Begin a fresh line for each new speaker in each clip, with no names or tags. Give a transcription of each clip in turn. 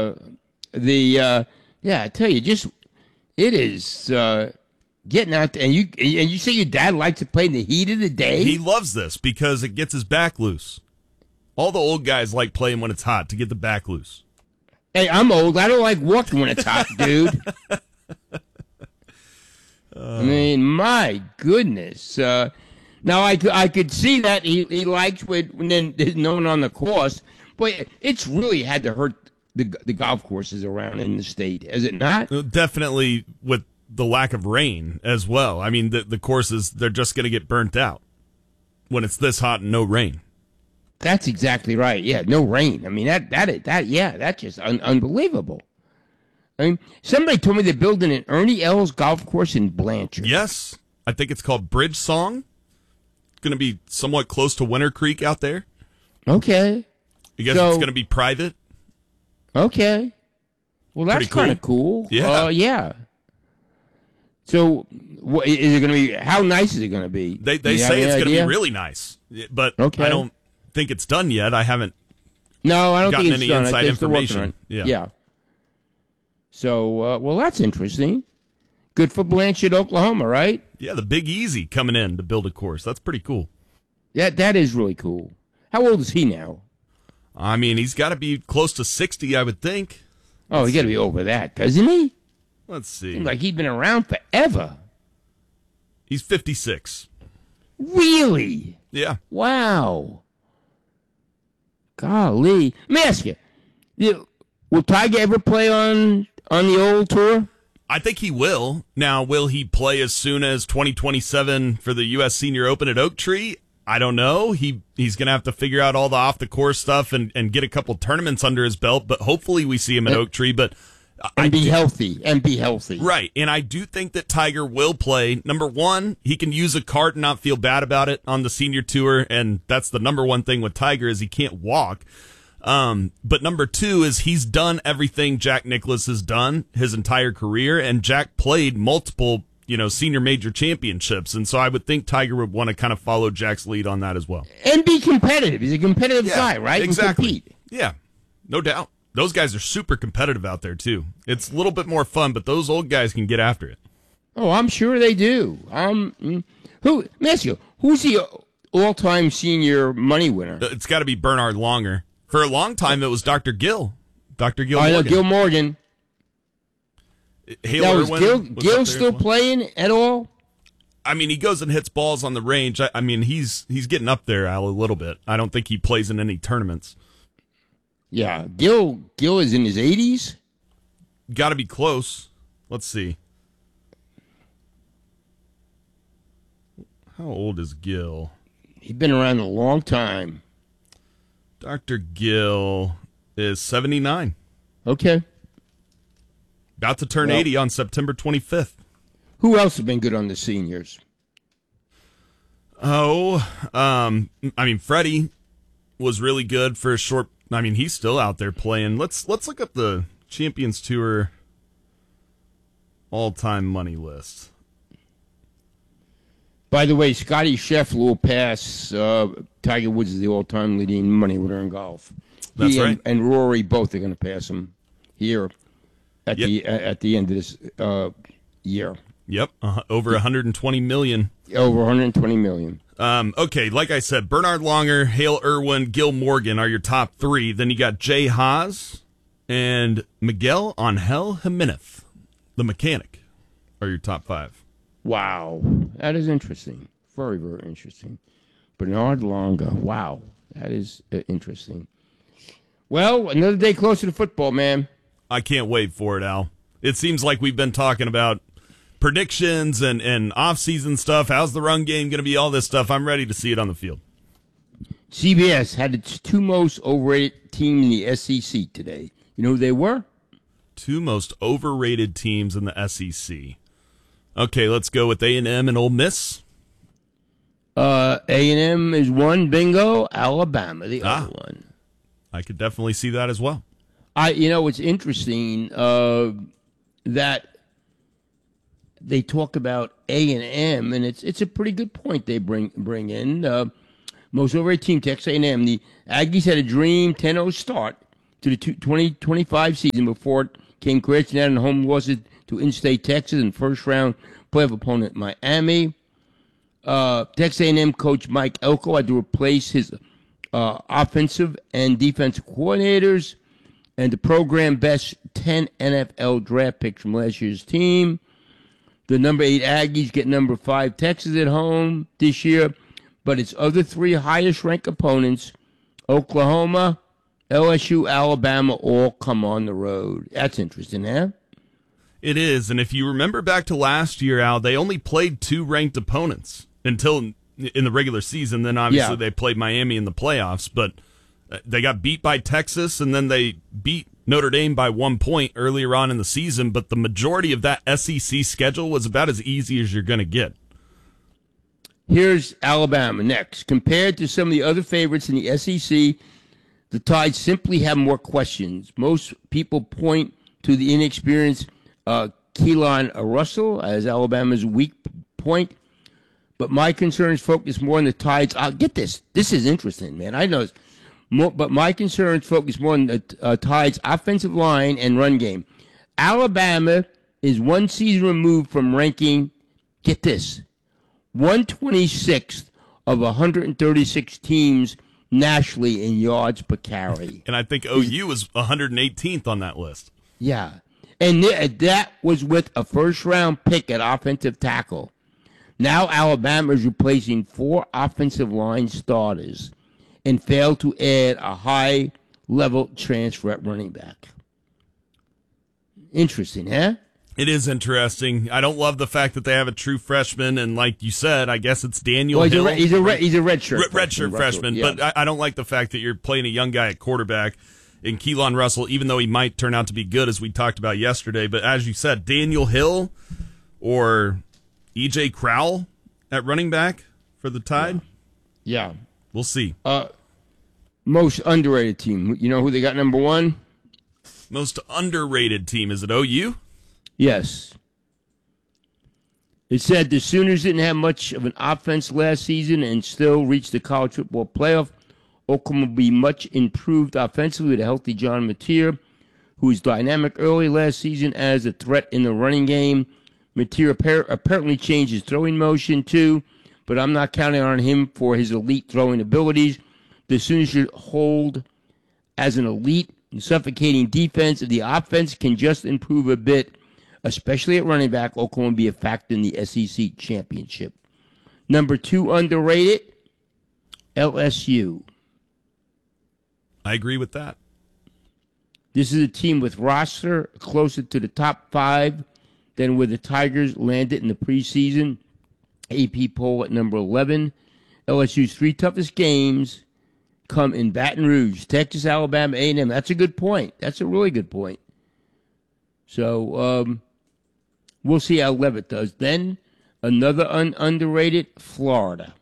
I tell you, it is getting out there. And you say your dad likes to play in the heat of the day?
He loves this because it gets his back loose. All the old guys like playing when it's hot to get the back loose.
Hey, I'm old. I don't like walking when it's hot, dude. I mean, my goodness. Now, I could see that he likes when there's no one on the course, but it's really had to hurt the golf courses around in the state, has it not?
Definitely with the lack of rain as well. I mean, the courses, they're just going to get burnt out when it's this hot and no rain.
That's exactly right. Yeah, no rain. I mean, that's just unbelievable. I mean, somebody told me they're building an Ernie Els golf course in Blanchard.
Yes. I think it's called Bridge Song. It's going to be somewhat close to Winter Creek out there.
Okay.
I guess it's going to be private.
Okay. Well, that's kind of cool.
Yeah.
Yeah. So, is it going to be? How nice is it going to be?
They say it's going to be really nice, but I don't think it's done yet. I haven't.
No, I don't
gotten
think it's
any
done.
inside information.
Yeah. So, well, that's interesting. Good for Blanchard, Oklahoma, right?
Yeah, the Big Easy coming in to build a course. That's pretty cool.
That is really cool. How old is he now?
I mean, he's got to be close to 60, I would think.
Oh, he got to be over that, doesn't he?
Let's see.
Seems like he's been around forever.
He's 56.
Really?
Yeah.
Wow. Golly. Let me ask you, will Tiger ever play on the old tour?
I think he will. Now, will he play as soon as 2027 for the U.S. Senior Open at Oak Tree? I don't know. He's going to have to figure out all the off-the-course stuff and get a couple tournaments under his belt, but hopefully we see him at Oak Tree. But
be healthy.
Right, and I do think that Tiger will play. Number one, he can use a cart and not feel bad about it on the senior tour, and that's the number one thing with Tiger is he can't walk. But number two is he's done everything Jack Nicklaus has done his entire career, and Jack played multiple, senior major championships, and so I would think Tiger would want to kind of follow Jack's lead on that as well.
And be competitive. He's a competitive guy, right?
Exactly. Yeah, no doubt. Those guys are super competitive out there, too. It's a little bit more fun, but those old guys can get after it.
Oh, I'm sure they do. Let me ask you, who's the all-time senior money winner?
It's got to be Bernard Longer. For a long time, it was Dr. Gill. Dr. Gill
Morgan.
I know
Gil Morgan.
Hale Irwin
Gil still playing at all?
I mean, he goes and hits balls on the range. I mean, he's getting up there, Al, a little bit. I don't think he plays in any tournaments.
Yeah, Gil is in his 80s?
Got to be close. Let's see. How old is Gil?
He's been around a long time.
Dr. Gill is 79.
Okay.
About to turn 80 on September 25th.
Who else has been good on the seniors?
Oh, I mean, Freddie was really good for a short. I mean, he's still out there playing. Let's look up the Champions Tour all-time money list.
By the way, Scotty Scheffler will pass Tiger Woods as the all-time leading money winner in golf.
That's right.
And Rory both are going to pass him here at the end of this year.
Yep, over 120 million.
Over 120 million.
Okay, like I said, Bernard Longer, Hale Irwin, Gil Morgan are your top three. Then you got Jay Haas and Miguel Angel Jimenez, the mechanic, are your top five.
Wow, that is interesting. Very, very interesting. Bernard Longer. Wow, that is interesting. Well, another day closer to football, man.
I can't wait for it, Al. It seems like we've been talking about predictions and off-season stuff. How's the run game going to be? All this stuff. I'm ready to see it on the field.
CBS had its two most overrated teams in the SEC today. You know who they were?
Two most overrated teams in the SEC. Okay, let's go with A&M and Ole Miss.
A&M is one, bingo. Alabama, the other one.
I could definitely see that as well.
It's interesting that they talk about A&M, and it's a pretty good point they bring in. Most overrated team, Texas A&M. The Aggies had a dream 10-0 start, to the 2025 season before it came crashing down in home losses to in-state Texas and first-round playoff opponent Miami. Texas A&M coach Mike Elko had to replace his offensive and defensive coordinators and the program best 10 NFL draft picks from last year's team. The number 8 Aggies get number 5 Texas at home this year, but its other 3 highest-ranked opponents, Oklahoma, LSU, Alabama, all come on the road. That's interesting, huh?
It is, and if you remember back to last year, Al, they only played 2 ranked opponents until in the regular season. Then obviously they played Miami in the playoffs, but they got beat by Texas, and then they beat Notre Dame by 1 point earlier on in the season, but the majority of that SEC schedule was about as easy as you're going to get.
Here's Alabama next. Compared to some of the other favorites in the SEC, the Tide simply have more questions. Most people point to the inexperienced Keelan Russell as Alabama's weak point, but my concerns focus more on the Tide's. Get this. This is interesting, man. I know this. But my concerns focus more on the Tide's offensive line and run game. Alabama is 1 season removed from ranking, get this, 126th of 136 teams nationally in yards per carry.
And I think OU was 118th on that list.
Yeah. And that was with a first-round pick at offensive tackle. Now Alabama is replacing 4 offensive line starters and failed to add a high-level transfer at running back. Interesting, huh?
It is interesting. I don't love the fact that they have a true freshman, and like you said, I guess it's Daniel Hill.
He's a redshirt
freshman,
yeah.
But I don't like the fact that you're playing a young guy at quarterback in Keelan Russell, even though he might turn out to be good, as we talked about yesterday. But as you said, Daniel Hill or E.J. Crowell at running back for the Tide?
Yeah.
We'll see.
Most underrated team. You know who they got number 1?
Most underrated team. Is it OU?
Yes. It said the Sooners didn't have much of an offense last season and still reached the college football playoff. Oklahoma will be much improved offensively with a healthy John Mateer, who was dynamic early last season as a threat in the running game. Mateer apparently changed his throwing motion too, but I'm not counting on him for his elite throwing abilities. The Sooners should hold as an elite and suffocating defense. If the offense can just improve a bit, especially at running back, Oklahoma will be a factor in the SEC championship. Number 2 underrated, LSU.
I agree with that.
This is a team with roster closer to the top 5 than where the Tigers landed in the preseason. AP poll at number 11. LSU's 3 toughest games come in Baton Rouge, Texas, Alabama, A&M. That's a good point. That's a really good point. So we'll see how Levitt does. Then another underrated, Florida.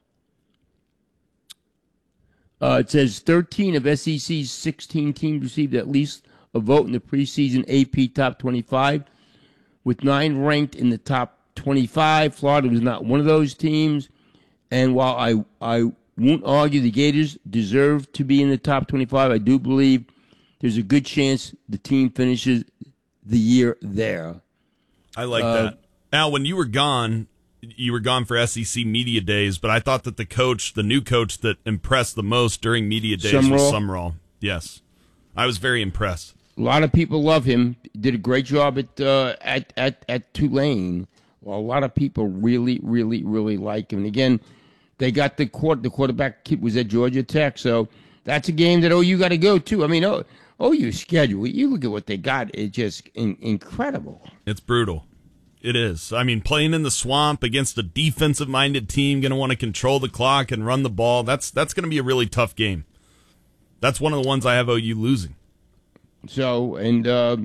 It says 13 of SEC's 16 teams received at least a vote in the preseason AP Top 25, with 9 ranked in the top 25. Florida was not one of those teams. And while I won't argue the Gators deserve to be in the top 25, I do believe there's a good chance the team finishes the year there.
I like that. Al, when you were gone for SEC Media Days, but I thought that the new coach that impressed the most during Media Days was Sumrall. Yes. I was very impressed.
A lot of people love him. Did a great job at Tulane. Well, a lot of people really, really, really like him. And again, they got the quarterback kid was at Georgia Tech, so that's a game that OU got to go to. I mean, OU's schedule, you look at what they got, it's just incredible.
It's brutal. It is. I mean, playing in the swamp against a defensive-minded team, going to want to control the clock and run the ball, that's going to be a really tough game. That's one of the ones I have OU losing.
So, and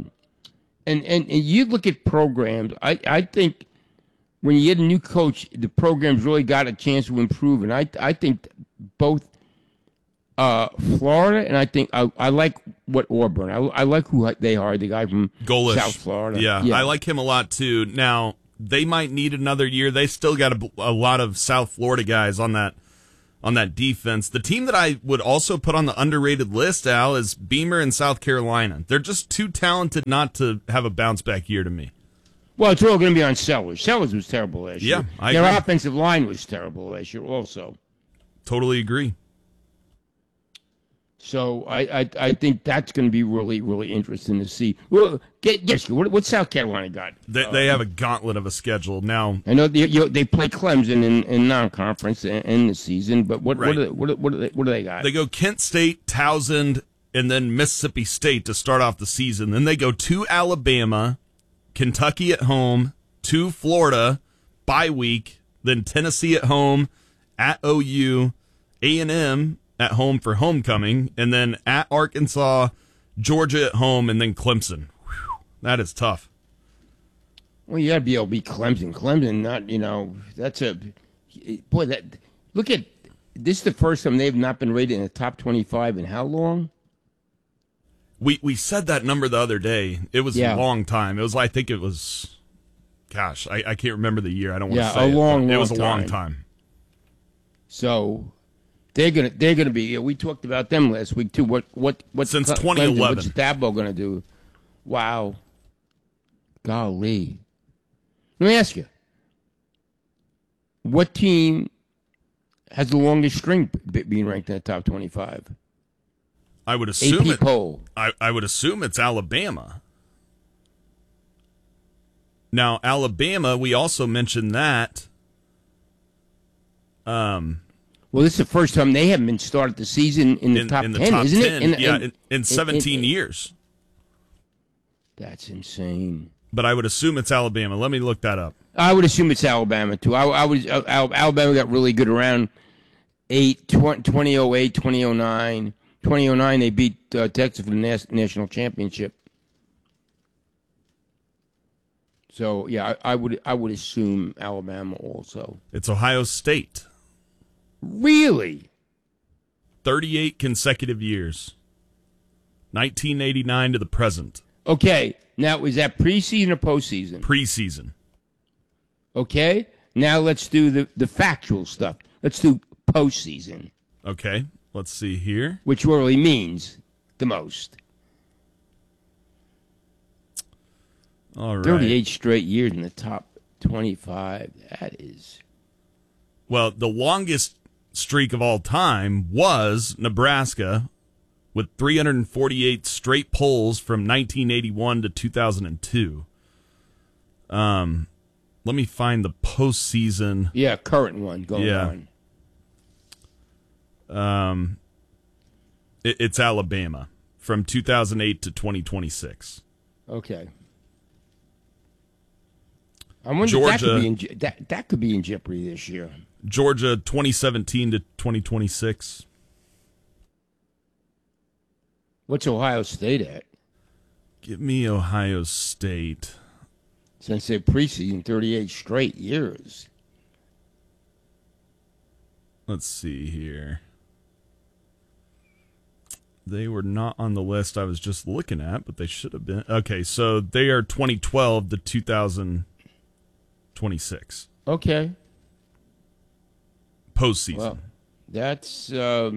you look at programs, I think when you get a new coach, the program's really got a chance to improve. And I think both Florida and I like what Auburn. I like who they hired, the guy from
Golish.
South Florida.
Yeah, I like him a lot too. Now, they might need another year. They still got a lot of South Florida guys on on that defense. The team that I would also put on the underrated list, Al, is Beamer in South Carolina. They're just too talented not to have a bounce-back year to me.
Well, it's all going to be on Sellers. Sellers was terrible last year.
Yeah, I
Their
agree.
offensive line was terrible last year also.
Totally agree.
So I think that's going to be really, really interesting to see. Well, guess what South Carolina got?
They have a gauntlet of a schedule. Now,
I know they play Clemson in non-conference in the season, but what
Right.
do they got?
they go Kent State, Towson, and then Mississippi State to start off the season. Then they go to Alabama, Kentucky at home, to Florida, bye week, then Tennessee at home, at OU, A&M at home for homecoming, and then at Arkansas, Georgia at home, and then Clemson. Whew, that is tough.
Well, you got to be able to beat Clemson. Clemson, that's a boy. Look at this. Is the first time they've not been rated in the top 25 in how long?
We said that number the other day. It was
Yeah.
a long time. I think it was, gosh, I can't remember the year. I don't want to
Yeah,
say
a long,
it was a
long
long
time.
time.
So they're gonna be. We talked about them last week too. What
Since
Clemson,
2011.
What's Dabo gonna do? Wow, golly. Let me ask you, what team has the longest string being ranked in the top 25?
I would assume
AP poll.
I would assume it's Alabama. Now, Alabama, we also mentioned that.
Well, this is the first time they haven't been started the season in the top 10, isn't
10,
it?
In 17 years.
That's insane.
But I would assume it's Alabama. Let me look that up.
I would assume it's Alabama too. Alabama got really good around 2008, 2009. 2009 they beat Texas for the national championship. So yeah, I would assume Alabama also.
It's Ohio State.
Really?
38 consecutive years. 1989 to the present.
Okay. Now, is that preseason or postseason?
Preseason.
Okay. Now let's do the factual stuff. Let's do postseason,
Okay, let's see here.
which really means the most.
All right.
38 straight years in the top 25. That is.
Well, the longest streak of all time was Nebraska with 348 straight polls from 1981 to 2002. Let me find the postseason.
Yeah, current one going
Yeah.
on.
It's Alabama from 2008 to 2026.
Okay. I wonder
Georgia-
if that could be in jeopardy this year.
Georgia 2017 to 2026.
What's Ohio State at?
Give me Ohio State.
Since they're preseason, 38 straight years.
Let's see here. They were not on the list I was just looking at, but they should have been. Okay, so they are 2012 to 2026.
Okay.
Postseason.
Well, that's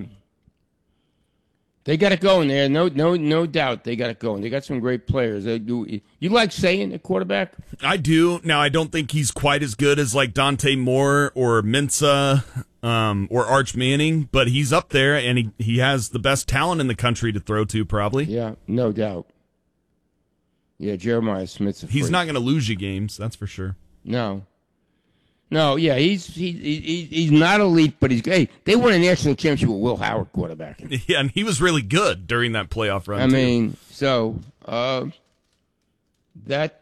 they got it going there. No doubt they got it going. They got some great players. You like saying a quarterback?
I do. Now, I don't think he's quite as good as like Dante Moore or Mensa or Arch Manning, but he's up there, and he has the best talent in the country to throw to, probably.
Yeah, no doubt. Yeah, Jeremiah Smith's a
He's
freak.
not going to lose you games, that's for sure.
No, yeah, he's not elite, but he's hey. They won a national championship with Will Howard quarterbacking.
Yeah, and he was really good during that playoff run.
I
too.
mean, so that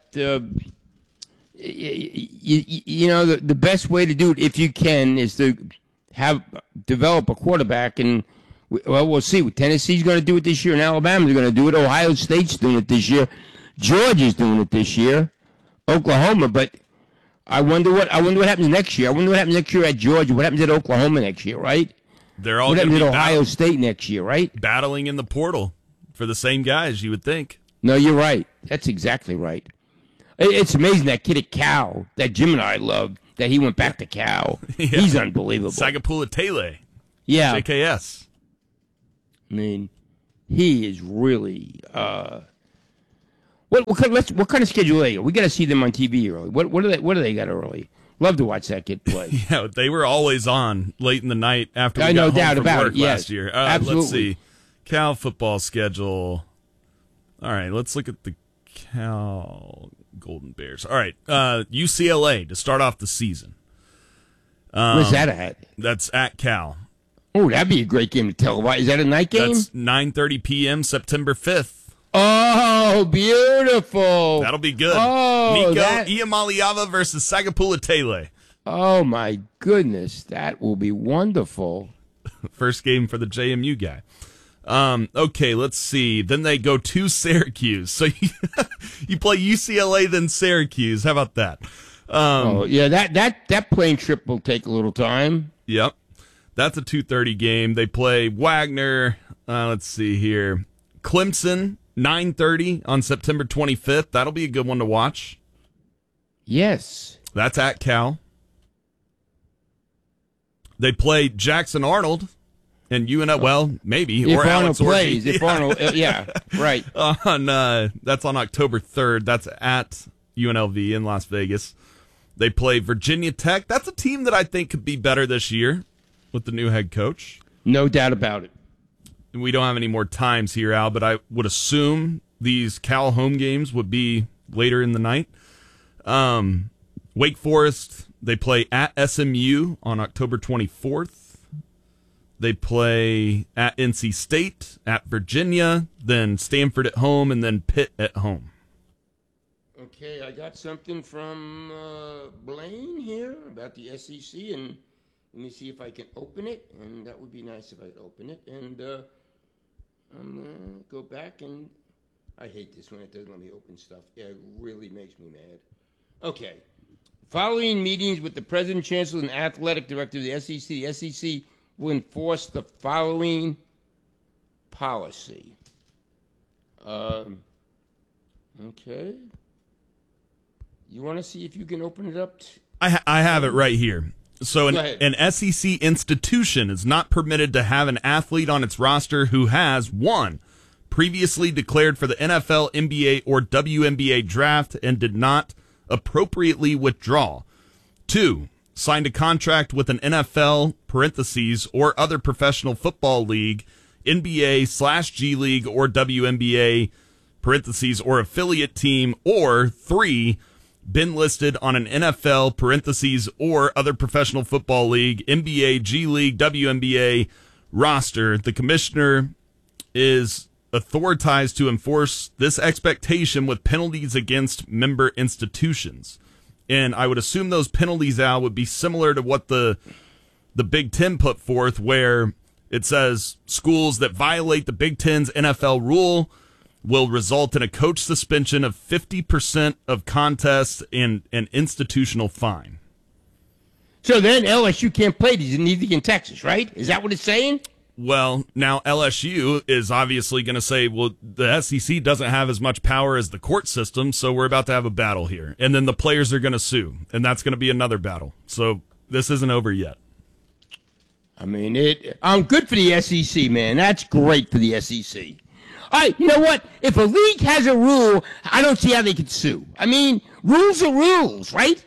you know the best way to do it, if you can, is to develop a quarterback, and well, we'll see. Tennessee's going to do it this year, and Alabama's going to do it. Ohio State's doing it this year. Georgia's doing it this year. Oklahoma, but I wonder what happens next year. I wonder what happens next year at Georgia. What happens at Oklahoma next year, right?
They're all
What
going to
happens
be
at Ohio State next year, right?
battling in the portal for the same guys, you would think.
No, you're right. That's exactly right. It's amazing that kid at Cal, that Jim and I loved, that he went back to Cal.
Yeah.
He's unbelievable.
Sagapula Tele.
Yeah.
JKS.
I mean, he is really. What kind of schedule are they? We got to see them on TV early. What do they got early? Love to watch that kid play.
Yeah, they were always on late in the night after we got
no
home
doubt
from
about
work
it. Yes,
last year.
absolutely.
Let's see. Cal football schedule. All right, let's look at the Cal Golden Bears. All right, UCLA to start off the season.
Where's that at?
That's at Cal.
Oh, that'd be a great game to televise. Is that a night game?
That's 9:30 p.m. September 5th.
Oh, beautiful.
That'll be good.
Oh,
Nico Iamaleava versus Sagapula Tele.
Oh, my goodness. That will be wonderful.
First game for the JMU guy. Okay, let's see. Then they go to Syracuse. So you play UCLA, then Syracuse. How about that?
Yeah, that plane trip will take a little time.
Yep. That's a 2:30 game. They play Wagner. Let's see here. Clemson, 9:30 on September 25th. That'll be a good one to watch.
Yes.
That's at Cal. They play Jackson Arnold and UNL. Well, maybe.
If
or
Arnold
Alex
plays.
Orgy.
If Arnold, yeah, right.
That's on October 3rd. That's at UNLV in Las Vegas. They play Virginia Tech. That's a team that I think could be better this year with the new head coach.
No doubt about it.
We don't have any more times here, Al, but I would assume these Cal home games would be later in the night. Wake Forest, they play at SMU on October 24th. They play at NC State, at Virginia, then Stanford at home, and then Pitt at home.
Okay, I got something from Blaine here about the SEC, and let me see if I can open it, and that would be nice if I could open it. And I'm going to go back, and I hate this when it doesn't let me open stuff. Yeah, it really makes me mad. Okay. Following meetings with the president, chancellor, and athletic director of the SEC will enforce the following policy. Okay. You want to see if you can open it up?
I have it right here. So an SEC institution is not permitted to have an athlete on its roster who has, 1, previously declared for the NFL, NBA, or WNBA draft and did not appropriately withdraw. 2, signed a contract with an NFL, parentheses, or other professional football league, NBA/G League, or WNBA, parentheses, or affiliate team, or 3, been listed on an NFL, parentheses, or other professional football league, NBA, G League, WNBA roster. The commissioner is authorized to enforce this expectation with penalties against member institutions. And I would assume those penalties, Al, would be similar to what the Big Ten put forth, where it says schools that violate the Big Ten's NFL rule will result in a coach suspension of 50% of contests and an institutional fine.
So then LSU can't play these, neither can Texas, right? Is that what it's saying?
Well, now LSU is obviously going to say, well, the SEC doesn't have as much power as the court system, so we're about to have a battle here. And then the players are going to sue, and that's going to be another battle. So this isn't over yet.
I mean, I'm good for the SEC, man. That's great for the SEC. All right, you know what? If a league has a rule, I don't see how they could sue. I mean, rules are rules, right?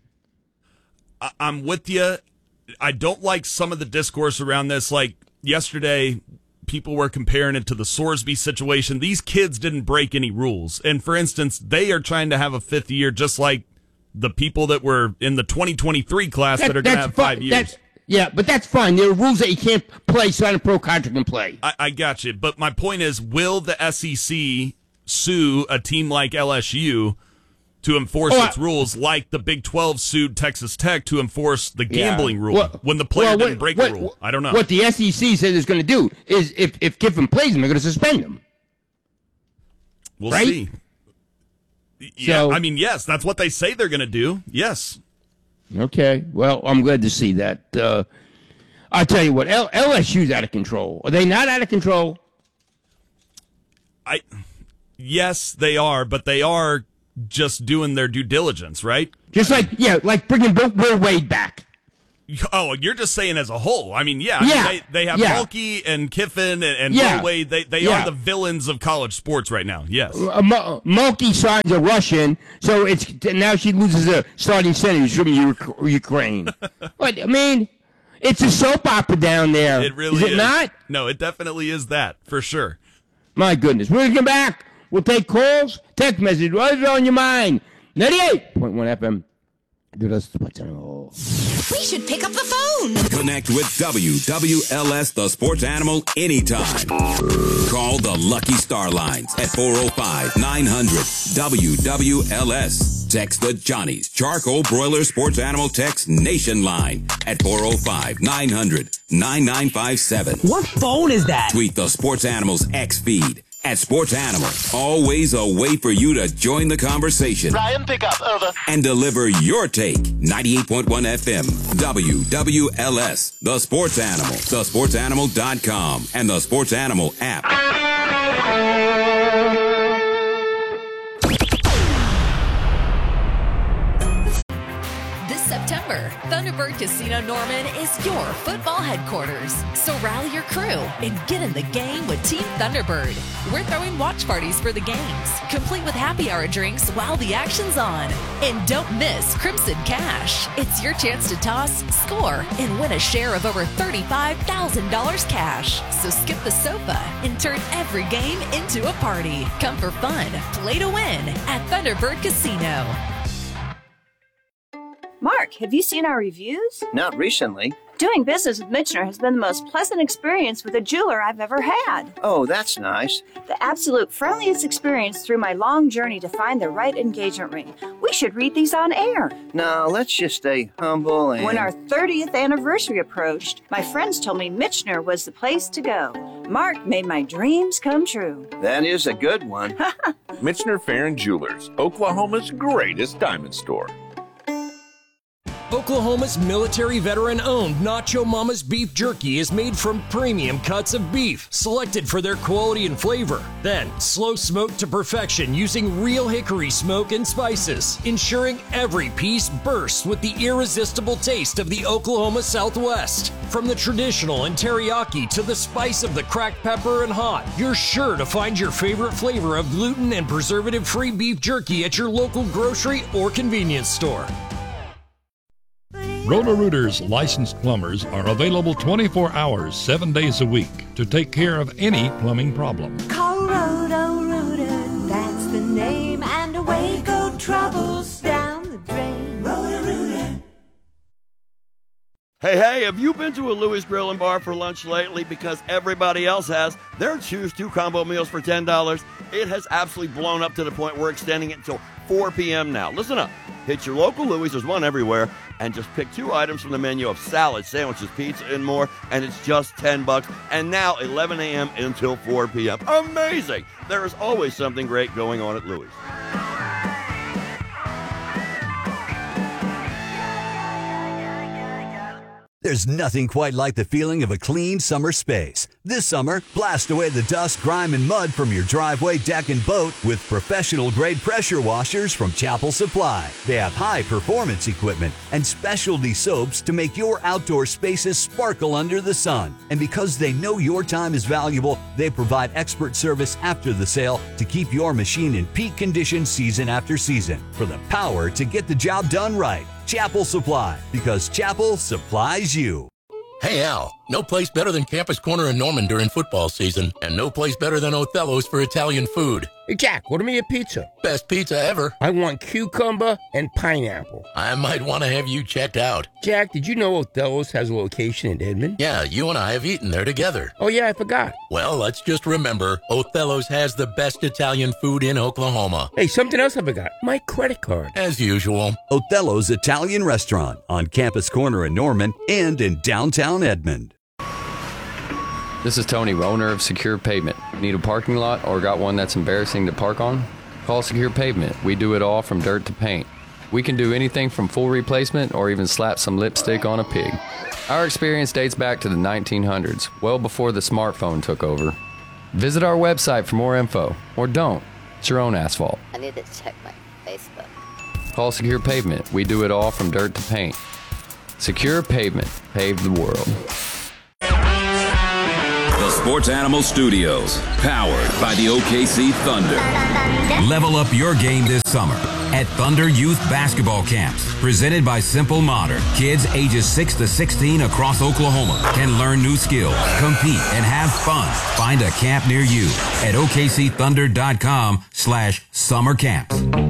I'm with you. I don't like some of the discourse around this. Like yesterday, people were comparing it to the Sorsby situation. These kids didn't break any rules. And for instance, they are trying to have a 5th year just like the people that were in the 2023 class that are going to have 5 years.
Yeah, but that's fine. There are rules that you can't play, sign a pro contract and play.
I got you. But my point is, will the SEC sue a team like LSU to enforce its rules like the Big 12 sued Texas Tech to enforce the gambling rule when the player didn't break the rule? I don't know.
What the SEC says it's going to do is if Kiffin plays him, they're going to suspend him.
We'll see. Yeah, I mean, yes, that's what they say they're going to do. Yes.
Okay. Well, I'm glad to see that. I'll tell you what, LSU's out of control. Are they not out of control?
Yes, they are, but they are just doing their due diligence, right?
Just like bringing Will Wade back.
Oh, you're just saying as a whole. I mean,
Yeah.
I mean, they have Mulkey and Kiffin and Mulway. They are the villains of college sports right now. Yes.
Mulkey signs a Russian, so now she loses a starting center who's from Ukraine. But I mean, it's a soap opera down there.
It really is.
Is it not?
No, it definitely is that for sure.
My goodness. When we come back, we'll take calls, text messages. What's on your mind? 98.1 FM.
We should pick up the phone.
Connect with WWLS, the sports animal, anytime. Call the Lucky Star Lines at 405-900-WWLS. Text the Johnny's Charcoal Broiler Sports Animal Text Nation line at 405-900-9957.
What phone is that?
Tweet the Sports Animals X feed at Sports Animal. Always a way for you to join the conversation.
Ryan, pick up, over.
And deliver your take. 98.1 FM, WWLS, The Sports Animal, thesportsanimal.com, and the Sports Animal app.
September, Thunderbird Casino Norman is your football headquarters. So rally your crew and get in the game with Team Thunderbird. We're throwing watch parties for the games, complete with happy hour drinks while the action's on. And don't miss Crimson Cash. It's your chance to toss, score, and win a share of over $35,000 cash. So skip the sofa and turn every game into a party. Come for fun, play to win at Thunderbird Casino.
Mark, have you seen our reviews?
Not recently.
Doing business with Michener has been the most pleasant experience with a jeweler I've ever had.
Oh, that's nice.
The absolute friendliest experience through my long journey to find the right engagement ring. We should read these on air.
No, let's just stay humble and...
When our 30th anniversary approached, my friends told me Michener was the place to go. Mark made my dreams come true.
That is a good one.
Michener Farron Jewelers, Oklahoma's greatest diamond store.
Oklahoma's military veteran-owned Nacho Mama's beef jerky is made from premium cuts of beef, selected for their quality and flavor. Then, slow smoked to perfection using real hickory smoke and spices, ensuring every piece bursts with the irresistible taste of the Oklahoma Southwest. From the traditional and teriyaki to the spice of the cracked pepper and hot, you're sure to find your favorite flavor of gluten and preservative-free beef jerky at your local grocery or convenience store.
Roto-Rooters licensed plumbers are available 24 hours, 7 days a week to take care of any plumbing problem.
Call Roto-Rooter, that's the name, and away go troubles down the drain. Roto-Rooter.
Hey, have you been to a Louis Grill and Bar for lunch lately? Because everybody else has. Their Choose 2 combo meals for $10. It has absolutely blown up to the point we're extending it until 4 p.m. now. Listen up. Hit your local Louis, there's one everywhere, and just pick 2 items from the menu of salads, sandwiches, pizza, and more, and it's just $10. And now 11 a.m. until 4 p.m. Amazing! There is always something great going on at Louis.
There's nothing quite like the feeling of a clean summer space. This summer, blast away the dust, grime, and mud from your driveway, deck, and boat with professional-grade pressure washers from Chapel Supply. They have high-performance equipment and specialty soaps to make your outdoor spaces sparkle under the sun. And because they know your time is valuable, they provide expert service after the sale to keep your machine in peak condition season after season. For the power to get the job done right. Chapel Supply, because Chapel supplies you.
Hey, Al, no place better than Campus Corner in Norman during football season, and no place better than Othello's for Italian food.
Hey, Jack, order me a pizza.
Best pizza ever.
I want cucumber and pineapple.
I might want to have you checked out.
Jack, did you know Othello's has a location in Edmond?
Yeah, you and I have eaten there together.
Oh, yeah, I forgot.
Well, let's just remember, Othello's has the best Italian food in Oklahoma.
Hey, something else I forgot. My credit card.
As usual.
Othello's Italian Restaurant on Campus Corner in Norman and in downtown Edmond.
This is Tony, owner of Secure Pavement. Need a parking lot or got one that's embarrassing to park on? Call Secure Pavement. We do it all from dirt to paint. We can do anything from full replacement or even slap some lipstick on a pig. Our experience dates back to the 1900s, well before the smartphone took over. Visit our website for more info, or don't. It's your own asphalt.
I need to check my Facebook.
Call Secure Pavement. We do it all from dirt to paint. Secure Pavement. Pave the world.
The Sports Animal Studios, powered by the OKC Thunder. Level up your game this summer at Thunder Youth Basketball Camps, presented by Simple Modern. Kids ages 6 to 16 across Oklahoma can learn new skills, compete, and have fun. Find a camp near you at OKCThunder.com/summer camps.